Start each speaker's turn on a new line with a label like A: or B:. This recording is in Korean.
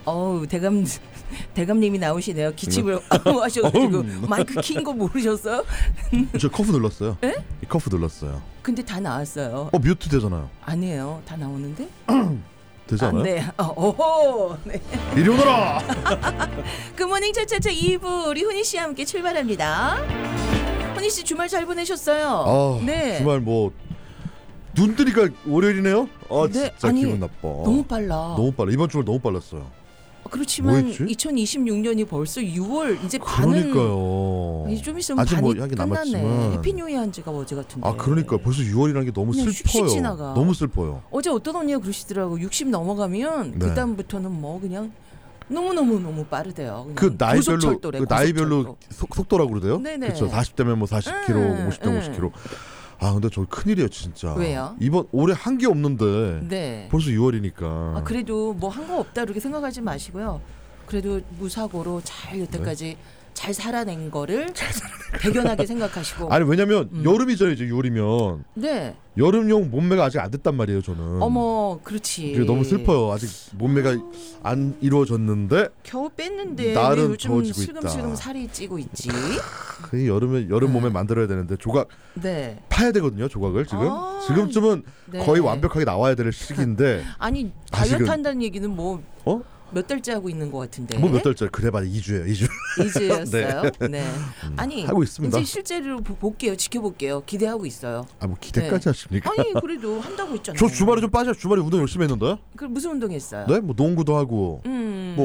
A: 어우 대감님이 나오시네요. 기침을 하셔가지고 마이크 킨 거 모르셨어요?
B: 저 커프 눌렀어요.
A: 에?
B: 커프 눌렀어요.
A: 근데 다 나왔어요.
B: 뮤트 되잖아요.
A: 아니에요. 다 나오는데?
B: 되지 않아요?
A: 네. 오호. 네.
B: 이리 오너라.
A: 굿모닝 차차차 2부 우리 훈이 씨와 함께 출발합니다. 훈이 씨 주말 잘 보내셨어요? 네.
B: 주말 뭐 눈 뜨니까 월요일이네요.
A: 네,
B: 진짜
A: 아니,
B: 기분 나빠.
A: 너무 빨라.
B: 이번 주말 너무 빨랐어요.
A: 그렇지만
B: 뭐였지?
A: 2026년이 벌써 6월 이제 반은
B: 그러니까요.
A: 이제 좀 있으면
B: 아직
A: 반이
B: 뭐 하긴
A: 끝나네.
B: 남았지만.
A: 해피 뉴 이어 한 지가 어제 같은데.
B: 그러니까 벌써 6월이라는 게 너무
A: 그냥
B: 슬퍼요.
A: 휙휙 지나가.
B: 너무 슬퍼요.
A: 어제 어떤 언니가 그러시더라고. 60 넘어가면
B: 네.
A: 그다음부터는 뭐 그냥 너무 빠르대요. 그냥
B: 그
A: 고속철도래,
B: 나이별로
A: 고속철도.
B: 속도라고 그러대요.
A: 네네.
B: 그렇죠. 40대면 뭐 40km, 50대면 50km. 근데 저 큰일이에요 진짜.
A: 왜요?
B: 이번 올해 한 게 없는데
A: 네.
B: 벌써 6월이니까.
A: 그래도 뭐 한 거 없다 이렇게 생각하지 마시고요. 그래도 무사고로 잘 여태까지 잘 살아낸 거를 대견하게 생각하시고.
B: 아니 왜냐면 여름이죠 이제 6월이면.
A: 네.
B: 여름용 몸매가 아직 안 됐단 말이에요 저는.
A: 어머, 그렇지.
B: 너무 슬퍼요. 아직 몸매가 안 이루어졌는데
A: 겨우 뺐는데
B: 날은
A: 왜 요즘
B: 더워지고
A: 슬금슬금
B: 있다.
A: 살이 찌고 있지.
B: 그 여름 몸매 만들어야 되는데 조각
A: 네.
B: 파야 되거든요 조각을 지금. 지금쯤은
A: 네.
B: 거의 완벽하게 나와야 될 시기인데.
A: 아니
B: 아직은-
A: 다이어트 한다는 얘기는 뭐 몇
B: 어?
A: 달째 하고 있는 것 같은데.
B: 뭐 몇 달째 그래봐야 2주예요 2주.
A: 2주였어요. 네. 아니
B: 하고 있습니다.
A: 이제 실제로 볼게요. 지켜볼게요. 기대하고 있어요.
B: 뭐 기대까지
A: 네.
B: 하십니까?
A: 아니 그래도 한다고 했잖아요.
B: 저 주말에 좀 빠져. 주말에 운동 열심히 했는데.
A: 그 무슨 운동했어요?
B: 네? 뭐 농구도 하고.